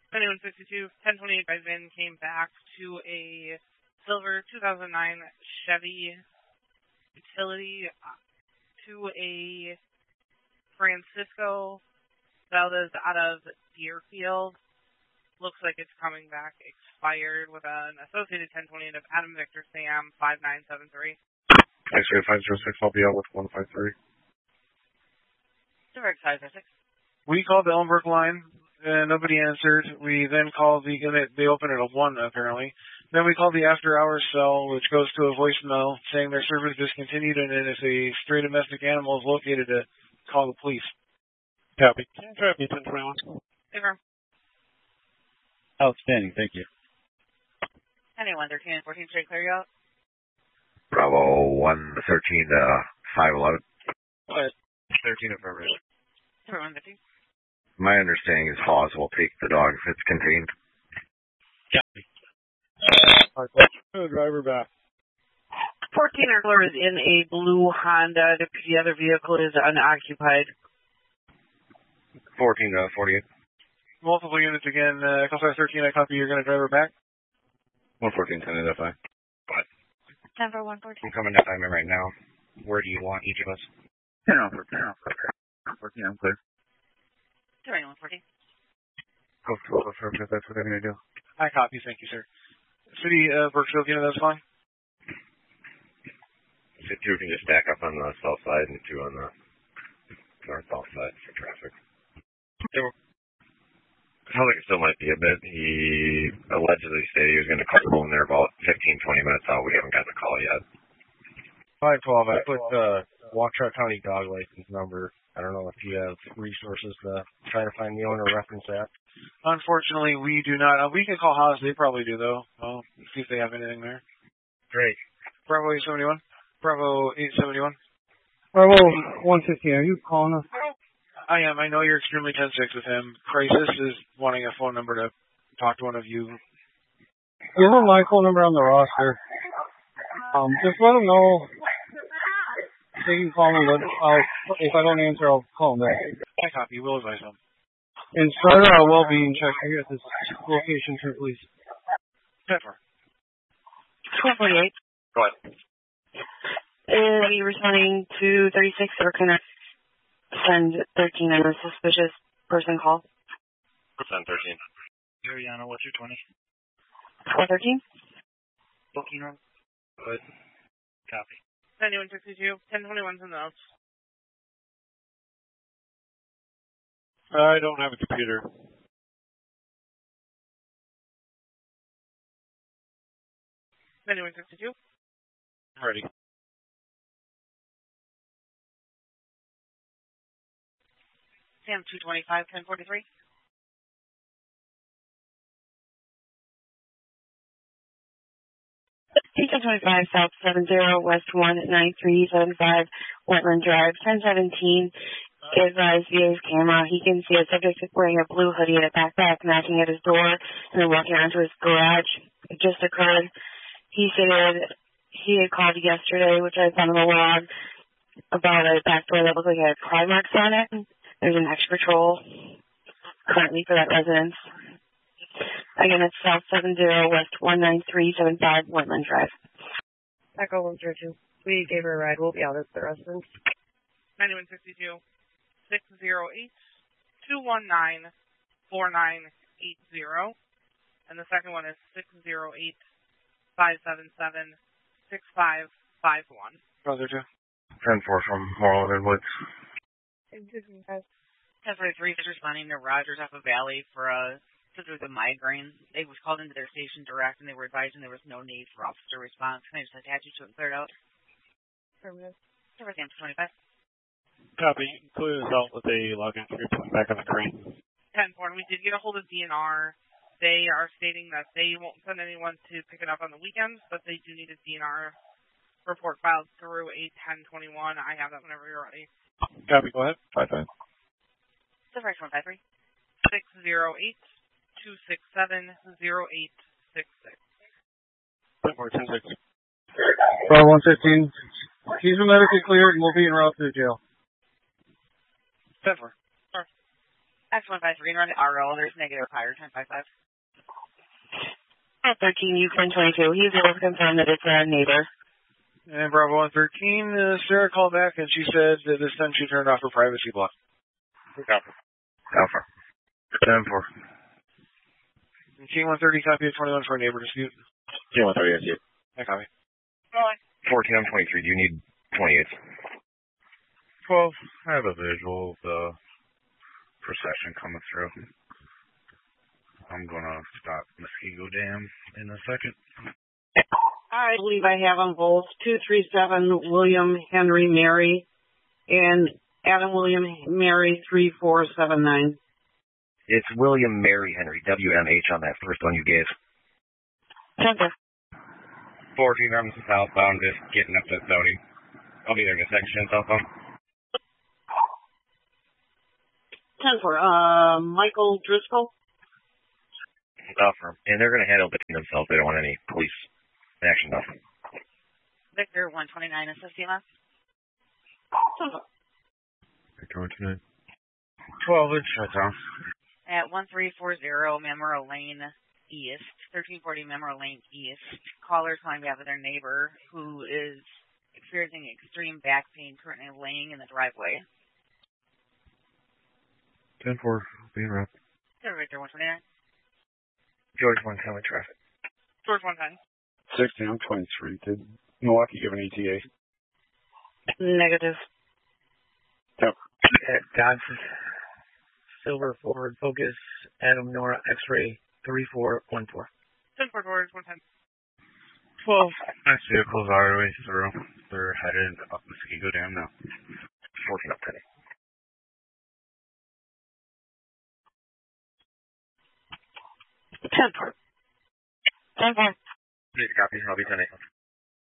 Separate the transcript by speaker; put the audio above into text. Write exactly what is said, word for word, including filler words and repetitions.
Speaker 1: twenty-one fifty-two, ten twenty-eight by Vin came back to a silver two thousand nine Chevy utility to a Francisco Valdez out of Deerfield. Looks like it's coming back expired with an associated ten twenty-eight of Adam Victor Sam five nine seven three.
Speaker 2: X-ray five zero six, I'll be out with one five three.
Speaker 1: Direct five zero six.
Speaker 3: We called the Ellenbrook line, and nobody answered. We then called the, they opened it at one apparently. Then we called the after hours cell, which goes to a voicemail saying their service discontinued, and then if a stray domestic animal is located, to call the police.
Speaker 4: Copy. Copy, ten twenty-one.
Speaker 1: Confirm.
Speaker 5: Outstanding, thank you.
Speaker 1: Anyone, thirteen and fourteen straight clear you out?
Speaker 6: Bravo one thirteen to five eleven.
Speaker 2: thirteen affirmative.
Speaker 1: one fifteen.
Speaker 6: My understanding is Hawes will take the dog if it's contained.
Speaker 5: Copy.
Speaker 4: Alright, driver back.
Speaker 1: fourteen Erkler is in a blue Honda. The other vehicle is unoccupied.
Speaker 2: fourteen to forty-eight.
Speaker 3: Multiple units again. Uh, call five thirteen, I copy. You're going to drive her back?
Speaker 2: one fourteen, ten to five.
Speaker 1: ten for one fourteen.
Speaker 2: I'm coming to time right now. Where do you want each of us?
Speaker 6: ten on fourteen. fourteen, I'm clear.
Speaker 1: one fourteen.
Speaker 2: Go to affirmative, that's what they're going to do.
Speaker 3: I copy, thank you, sir. City of uh, Brookfield unit, that's fine?
Speaker 6: So two can just stack up on the south side and two on the north-south side for traffic. It sounds like it still might be a bit. He allegedly stated he was going to call home there about fifteen, twenty minutes out. We haven't gotten a call yet.
Speaker 2: five twelve, I put the uh, Waukesha County dog license number. I don't know if you have resources to try to find the owner reference that.
Speaker 3: Unfortunately, we do not. Uh, we can call Haas. They probably do, though. I'll see if they have anything there.
Speaker 2: Great.
Speaker 3: Bravo eight seventy-one. Bravo eight seventy-one.
Speaker 4: Bravo one fifteen, are you calling us?
Speaker 3: I am. I know you're extremely ten six with him. Crisis is wanting a phone number to talk to one of you.
Speaker 4: Give him my phone number on the roster. Um, just let him know they can call me, but I'll, if I don't answer, I'll call him back.
Speaker 3: I copy. We'll advise him.
Speaker 4: And start our well-being check here at this location, too, please.
Speaker 3: Pepper.
Speaker 1: twelve forty-eight.
Speaker 2: Go ahead.
Speaker 1: Are you responding to thirty-six, or can I send thirteen on a suspicious person call?
Speaker 2: Send thirteen.
Speaker 5: Ariana, what's your twenty?
Speaker 1: four thirteen?
Speaker 5: Booking room. Good. Copy.
Speaker 1: ninety-one sixty-two, ten twenty-one's in the notes.
Speaker 4: I don't have a computer.
Speaker 1: ninety-one sixty-two.
Speaker 4: Ready.
Speaker 1: Sam two twenty-five, ten forty-three. ten twenty-five South seven zero West one nine three seven five Wetland Drive, ten seventeen. Advised via his camera, he can see a subject wearing a blue hoodie and a backpack knocking at his door and then walking onto his garage. It just occurred. He said he had called yesterday, which I found on the log, about a back door that looked like it had pry marks on it. There's an extra patrol currently for that residence. Again, it's South seven zero West one nine three seven five Wetland Drive. Echo one zero two. We gave her a ride. We'll be out at the residence. ninety-one sixty-two, six zero eight, two one nine, four nine eight zero. And the second one is six zero eight, five seven seven, six five five one.
Speaker 3: Brother two.
Speaker 2: ten four from Moreland and Woods.
Speaker 1: ten forty-three is responding to Rogers off of Valley for a because of the migraine. They was called into their station direct, and they were advising there was no need for officer response. Can I just attach you to it and clear it out? Affirmative. Sam twenty-five.
Speaker 4: Copy. Clear this out with a login script back on the screen.
Speaker 1: ten four. We did get a hold of D N R. They are stating that they won't send anyone to pick it up on the weekends, but they do need a D N R report filed through eight ten twenty-one. I have that whenever you're ready.
Speaker 4: Copy. Go ahead. Five five.
Speaker 1: The first one, five three. six zero eight, two six seven, zero eight six six.
Speaker 4: ten four, ten six.
Speaker 7: Bravo one fifteen. He's medically cleared and will be en route to the jail.
Speaker 3: ten four.
Speaker 8: X one five three, run R O. There's negative fire, ten five five.
Speaker 1: At thirteen, Ukraine twenty-two. He's able to confirm that it's a neighbor.
Speaker 3: And Bravo one thirteen, uh, Sarah called back and she said that this time she turned off her privacy block.
Speaker 6: Alpha. Alpha. ten four.
Speaker 3: King one thirty, copy of twenty-one for a neighbor dispute.
Speaker 6: King one thirty, that's you.
Speaker 3: I copy.
Speaker 6: fourteen, I'm twenty-three. Do you need twenty-eight?
Speaker 9: twelve. I have a visual of the procession coming through. I'm going to stop Muskego Dam in a second.
Speaker 10: I believe I have them both. two three seven William Henry Mary and Adam William Mary three four seven nine.
Speaker 6: It's William Mary Henry, W M H on that first one you gave.
Speaker 1: Center.
Speaker 9: fourteen, I'm southbound, just getting up to Sony. I'll be there in a section, southbound.
Speaker 10: ten four, uh, Michael Driscoll.
Speaker 6: Affirm. And they're going to handle between themselves. They don't want any police action, nothing.
Speaker 8: Victor one twenty-nine, assist C M S.
Speaker 9: Victor one twenty-nine. twelve inch shutdown.
Speaker 8: At one three four zero, Memorial Lane East, thirteen forty Memorial Lane East. Callers calling back with their neighbor who is experiencing extreme back pain, currently laying in the driveway.
Speaker 9: ten four, being wrapped.
Speaker 8: Victor one twenty-nine.
Speaker 6: George one ten with traffic.
Speaker 8: George one ten.
Speaker 11: sixteen, I'm twenty-three. Did Milwaukee give an E T A?
Speaker 1: Negative.
Speaker 11: Yep.
Speaker 12: At Dodson, Silver Forward Focus, Adam Nora X-Ray three four one four.
Speaker 8: ten four George one ten.
Speaker 9: twelve. Nice vehicles are already through. They're headed up Muskego Dam now.
Speaker 6: fourteen up today.
Speaker 1: ten four. ten four.
Speaker 6: Please copy. I'll be ten eight.